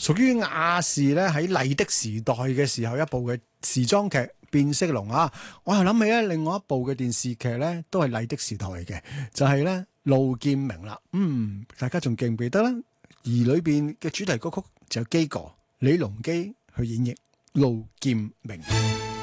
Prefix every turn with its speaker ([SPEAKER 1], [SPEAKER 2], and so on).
[SPEAKER 1] 屬於亞視咧喺麗的時代嘅時候一部嘅時裝劇《變色龍》啊。我又諗起咧另外一部嘅電視劇咧，都係麗的時代嘅，就係咧路劍明啦。大家仲記唔記得咧？而裏邊嘅主題歌曲就有基哥李龍基去演繹路劍明。